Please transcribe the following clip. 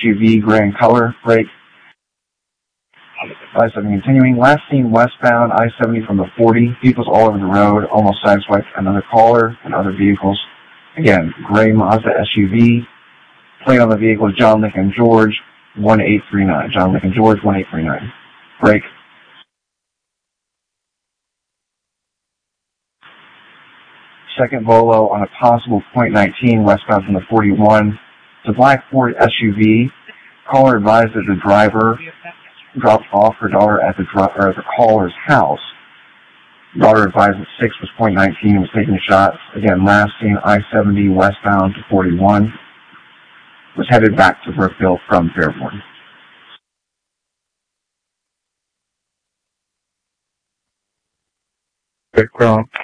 SUV, gray in color, brake. I-70 continuing. Last seen westbound, I-70 from the 40. Vehicles all over the road, almost sideswiped another caller and other vehicles. Again, gray Mazda SUV. Plate on the vehicle is John Lincoln George 1839. John Lincoln George 1839. Brake. Second Volo on a possible .19 westbound from the 41. It's a black Ford SUV. Caller advised that the driver dropped off her daughter at the caller's house. Daughter advised that 6 was .19 and was taking shots. Again, last seen I-70 westbound to 41. Was headed back to Brookville from Fairborn. Good,